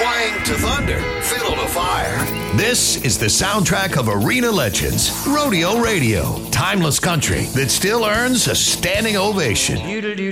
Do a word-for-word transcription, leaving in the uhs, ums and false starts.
Swing to thunder, fiddle to fire. This is the soundtrack of arena legends, Rodeo Radio. Timeless country that still earns a standing ovation.